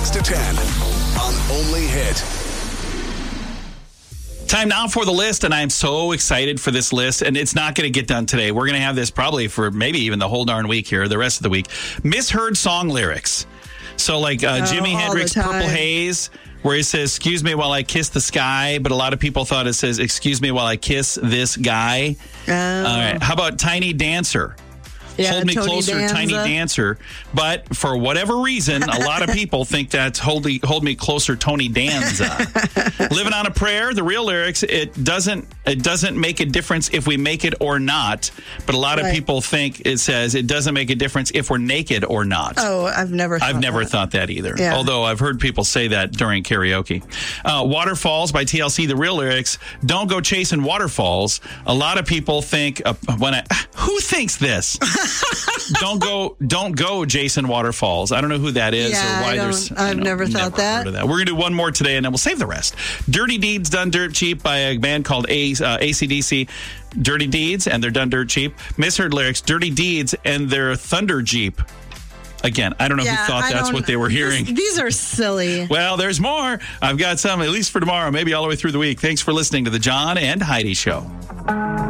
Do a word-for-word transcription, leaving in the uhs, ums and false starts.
six to ten on Only Hit. Time now for the list, and I'm so excited for this list, and it's not going to get done today. We're going to have this probably for maybe even the whole darn week here, the rest of the week. Misheard song lyrics. So like uh, Oh, Jimi all Hendrix, the time. Purple Haze, where he says, excuse me while I kiss the sky, but a lot of people thought it says, excuse me while I kiss this guy. Oh. All right. How about Tiny Dancer? Yeah, Hold me Tony closer, Danza. Tiny Dancer. But for whatever reason, a lot of people think that's Hold Me, Hold Me Closer, Tony Danza. Living on a Prayer, the real lyrics, it doesn't it doesn't make a difference if we make it or not. But a lot of Right. people think it says it doesn't make a difference if we're naked or not. Oh, I've never thought I've never that. thought that either. Yeah. Although I've heard people say that during karaoke. Uh, Waterfalls by T L C, the real lyrics, don't go chasing waterfalls. A lot of people think, uh, when I, who thinks this? don't go, don't go Jason Waterfalls. I don't know who that is Yeah, or why I there's. don't- I've you know, never thought never that. heard of that. We're going to do one more today and then we'll save the rest. Dirty Deeds Done Dirt Cheap by a band called A, uh, A C D C. Dirty Deeds, and they're done dirt cheap. Misheard lyrics, Dirty Deeds, and their Thunder Jeep. Again, I don't know Yeah, who thought I that's don't- what they were hearing. These, these are silly. Well, there's more. I've got some, at least for tomorrow, maybe all the way through the week. Thanks for listening to the John and Heidi Show.